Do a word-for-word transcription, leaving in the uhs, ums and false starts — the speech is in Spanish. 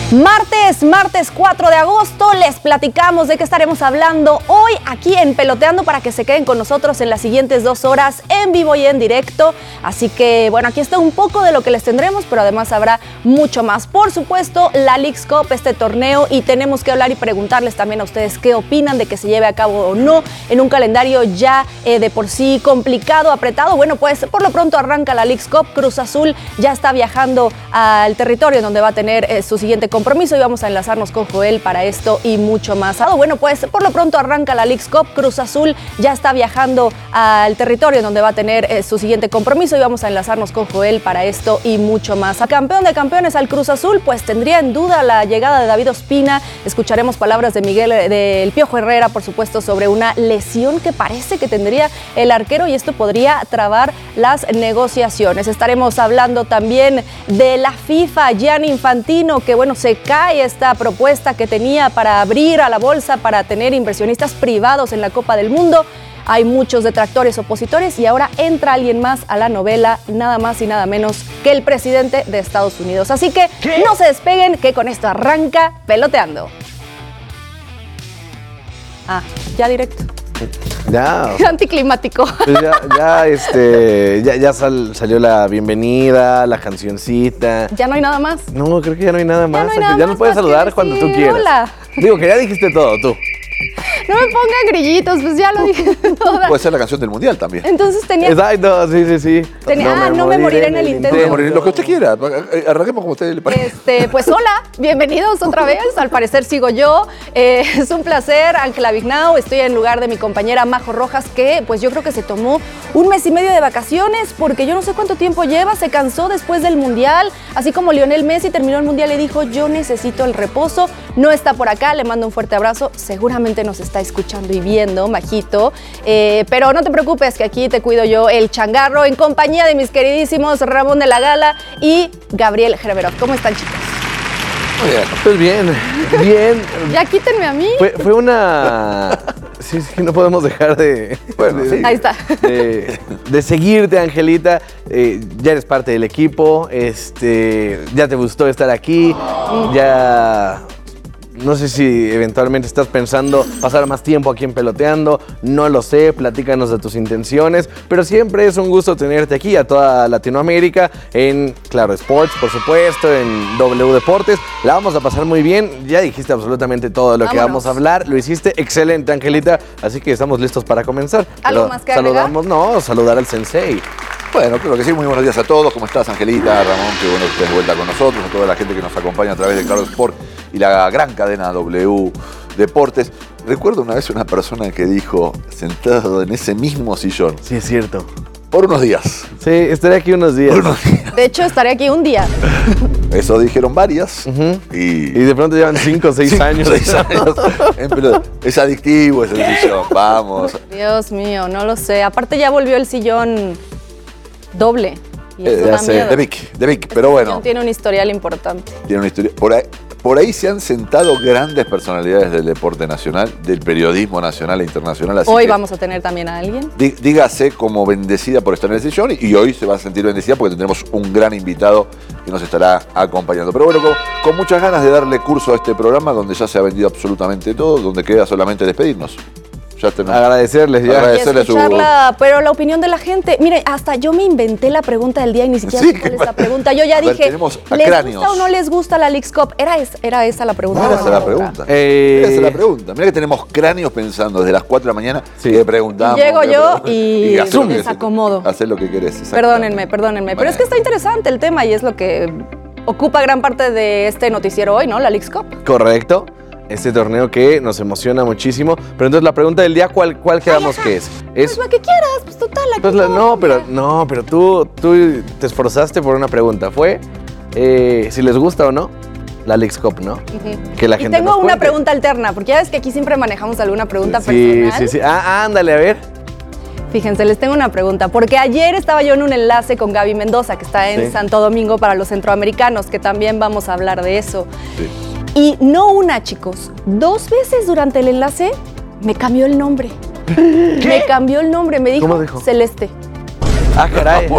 Martes, martes cuatro de agosto, les platicamos de qué estaremos hablando hoy aquí en Peloteando para que se queden con nosotros en las siguientes dos horas en vivo y en directo. Así que, bueno, aquí está un poco de lo que les tendremos, pero además habrá mucho más. Por supuesto, la Leagues Cup, este torneo, y tenemos que hablar y preguntarles también a ustedes qué opinan de que se lleve a cabo o no en un calendario ya eh, de por sí complicado, apretado. Bueno, pues por lo pronto arranca la Leagues Cup. Cruz Azul ya está viajando al territorio donde va a tener eh, su siguiente compromiso y vamos a enlazarnos con Joel para esto y mucho más. Bueno, pues por lo pronto arranca la Leagues Cup. Cruz Azul ya está viajando al territorio donde va a tener eh, su siguiente compromiso y vamos a enlazarnos con Joel para esto y mucho más. A campeón de campeones al Cruz Azul, pues tendría en duda la llegada de David Ospina. Escucharemos palabras de Miguel del Piojo Herrera, por supuesto, sobre una lesión que parece que tendría el arquero y esto podría trabar las negociaciones. Estaremos hablando también de la FIFA, Gianni Infantino, que bueno, se cae esta propuesta que tenía para abrir a la bolsa, para tener inversionistas privados en la Copa del Mundo. Hay muchos detractores, opositores y ahora entra alguien más a la novela, nada más y nada menos que el presidente de Estados Unidos. Así que ¿Qué? no se despeguen, que con esto arranca Peloteando. Ah, ya directo. Ya. Anticlimático. Pues ya, ya, este, ya, ya sal, salió la bienvenida, la cancioncita. ¿Ya no hay nada más? No, creo que ya no hay nada más. Ya no, hay nada ya más nos puedes saludar cuando tú quieras. Hola. Digo que ya dijiste todo, tú. No me pongan grillitos, pues ya lo dije toda. Puede ser la canción del Mundial también. Entonces tenía... Exacto, sí, sí, sí. Tenía, no ah, me no me moriré en el intento. No me moriré, lo que usted quiera. Arranquemos como usted le parece. Este, pues hola, bienvenidos otra vez. Al parecer sigo yo. Eh, es un placer, Ángela Vignao. Estoy en lugar de mi compañera Majo Rojas, que pues yo creo que se tomó un mes y medio de vacaciones, porque yo no sé cuánto tiempo lleva, se cansó después del Mundial. Así como Lionel Messi terminó el Mundial y dijo, yo necesito el reposo. No está por acá, le mando un fuerte abrazo. Seguramente nos está escuchando y viendo, Majito, eh, pero no te preocupes que aquí te cuido yo, el changarro, en compañía de mis queridísimos Ramón de la Gala y Gabriel Gerberov. ¿Cómo están, chicos? Muy bien. Pues bien, bien. Ya quítenme a mí. Fue, fue una... Sí, sí, no podemos dejar de... Bueno, de, sí. Ahí está. De, de seguirte, Angelita. Eh, ya eres parte del equipo, este, ya te gustó estar aquí, ya... No sé si eventualmente estás pensando pasar más tiempo aquí en Peloteando, no lo sé, platícanos de tus intenciones, pero siempre es un gusto tenerte aquí a toda Latinoamérica, en Claro Sports, por supuesto, en W Deportes. La vamos a pasar muy bien, ya dijiste absolutamente todo de lo Vámonos. que vamos a hablar, lo hiciste excelente, Angelita, así que estamos listos para comenzar. ¿Algo Pero más que agregar? saludamos, no, saludar al sensei. Bueno, creo que sí. Muy buenos días a todos. ¿Cómo estás, Angelita, Ramón? Qué bueno que estés de vuelta con nosotros, a toda la gente que nos acompaña a través de Claro Sport y la gran cadena W Deportes. Recuerdo una vez una persona que dijo, sentado en ese mismo sillón, Sí, es cierto. por unos días. Sí, estaré aquí unos días. Por unos días. De hecho, estaré aquí un día. Eso dijeron varias. Ujú. y, Y de pronto llevan cinco o seis Cinco, años. seis años. En pelota. Es adictivo ese sillón. Vamos. Dios mío, no lo sé. Aparte ya volvió el sillón doble. Y eso Eh, da sé. miedo. De Vic, de Vic. Pero Este bueno, sillón tiene un historial importante. tiene una historia. Por ahí, por ahí se han sentado grandes personalidades del deporte nacional, del periodismo nacional e internacional. Así Hoy que vamos a tener también a alguien. dí- dígase como bendecida por estar en el sillón y hoy se va a sentir bendecida porque tendremos un gran invitado que nos estará acompañando. Pero bueno, con, con muchas ganas de darle curso a este programa donde ya se ha vendido absolutamente todo, donde queda solamente despedirnos. Ya tenemos. Agradecerles ya. Agradecer- Y Agradecerle su- escucharla, pero la opinión de la gente. Mire, hasta yo me inventé la pregunta del día y ni siquiera Sí, sé cuál qué es la mal. pregunta. Yo ya A ver, dije, tenemos a ¿les cráneos. gusta o no les gusta la Leagues Cup? Era, es- era esa la pregunta. No, ¿o esa es la otra? pregunta. Eh, Esa es la pregunta. Mira que tenemos cráneos pensando desde las cuatro de la mañana Sí. y le preguntamos. Llego le yo preguntamos, y hacer lo que- les acomodo. Hacer lo que querés. exactamente. Perdónenme, perdónenme. Pero es que está interesante el tema y es lo que ocupa gran parte de este noticiero hoy, ¿no? La Leagues Cup. Correcto. Este torneo que nos emociona muchísimo. Pero entonces la pregunta del día, ¿cuál, cuál quedamos que es? Pues Es lo que quieras, pues total. Aquí pues la- todo no, pero cambia. no, pero tú, tú te esforzaste por una pregunta. Fue eh, si les gusta o no la Leagues Cup, ¿no? Ujú. Que la Y gente tengo nos una cuente. pregunta alterna, porque ya ves que aquí siempre manejamos alguna pregunta Sí, personal. sí, sí. Ah, ándale, a ver. Fíjense, les tengo una pregunta, porque ayer estaba yo en un enlace con Gaby Mendoza, que está en Sí. Santo Domingo para los centroamericanos, que también vamos a hablar de eso. Sí. Y no una, chicos, dos veces durante el enlace me cambió el nombre. Me cambió el nombre, me dijo, ¿Cómo dijo? Celeste. Ah, caray.